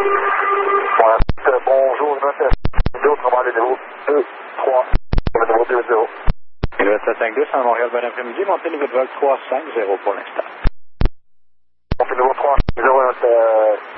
Voilà. Bonjour, je m'appelle. D'autres, on va aller niveau 2, 3, le niveau 2, 0. Le 752, c'est à Montréal, bon après-midi. Montez niveau de vol 350 pour l'instant. On fait niveau 3, 0,